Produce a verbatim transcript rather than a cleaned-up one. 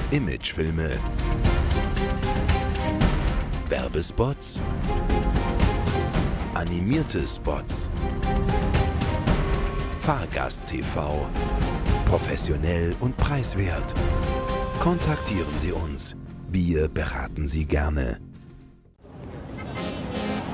Imagefilme, Werbespots, animierte Spots, Fahrgast-T V, professionell und preiswert. Kontaktieren Sie uns, wir beraten Sie gerne.